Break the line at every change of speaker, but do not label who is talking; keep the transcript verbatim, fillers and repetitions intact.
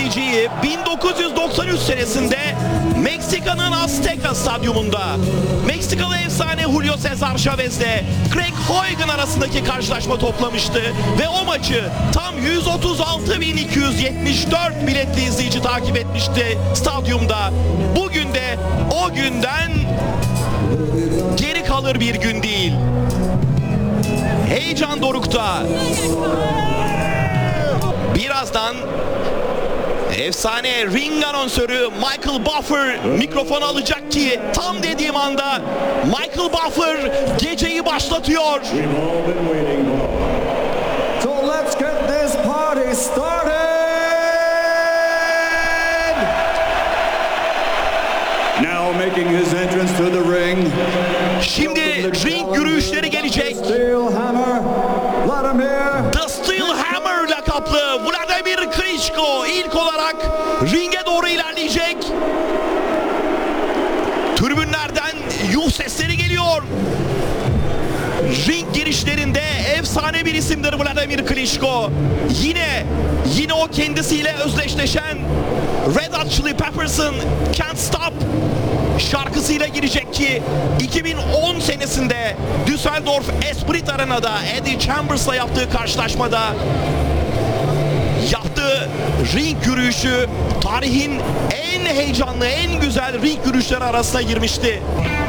geleceği bin dokuz yüz doksan üç senesinde Meksika'nın Azteca Stadyumunda Meksikalı efsane Julio Cesar Chavez'le Greg Hoygan arasındaki karşılaşma toplamıştı ve o maçı tam yüz otuz altı bin iki yüz yetmiş dört biletli izleyici takip etmişti stadyumda. Bugün de o günden geri kalır bir gün değil. Heyecan dorukta. Birazdan efsane ring anonsörü Michael Buffer mikrofonu alacak ki tam dediğim anda Michael Buffer geceyi başlatıyor.
So let's get this party started. Now making his entrance to the ring.
Şimdi ring yürüyüşleri gelecek.
Steel Hammer, Vladimir.
The Steel Hammer lakaplı Vladimir Klitschko ilk olarak ringe doğru ilerleyecek. Tribünlerden yuh sesleri geliyor. Ring girişlerinde efsane bir isimdir Vladimir Klitschko. Yine yine o kendisiyle özdeşleşen Red Hot Chili Peppers'ın Can't Stop şarkısıyla girecek ki iki bin on senesinde Düsseldorf Esprit Arena'da Eddie Chambers'la yaptığı karşılaşmada yaptığı ring yürüyüşü tarihin en heyecanlı, en güzel ring yürüyüşleri arasına girmişti.